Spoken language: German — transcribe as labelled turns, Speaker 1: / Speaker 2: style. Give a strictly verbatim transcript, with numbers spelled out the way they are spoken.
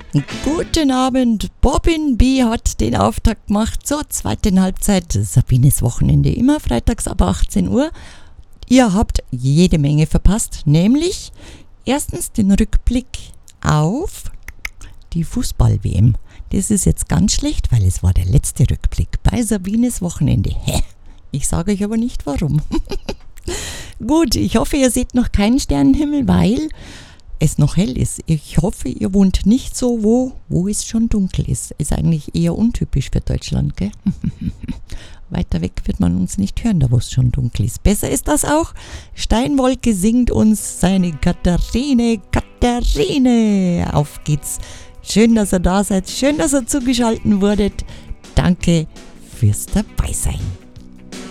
Speaker 1: Guten Abend, Bobbin B. hat den Auftakt gemacht zur zweiten Halbzeit. Sabines Wochenende, immer freitags ab achtzehn Uhr. Ihr habt jede Menge verpasst, nämlich erstens den Rückblick auf die Fußball-W M. Das ist jetzt ganz schlecht, weil es war der letzte Rückblick bei Sabines Wochenende. Hä? Ich sage euch aber nicht warum. Gut, ich hoffe, ihr seht noch keinen Sternenhimmel, weil es noch hell ist. Ich hoffe, ihr wohnt nicht so, wo, wo es schon dunkel ist. Ist eigentlich eher untypisch für Deutschland, gell? Weiter weg wird man uns nicht hören, da wo es schon dunkel ist. Besser ist das auch. Steinwolke singt uns seine Katharine, Katharine. Auf geht's. Schön, dass ihr da seid. Schön, dass ihr zugeschaltet wurdet. Danke fürs Dabeisein.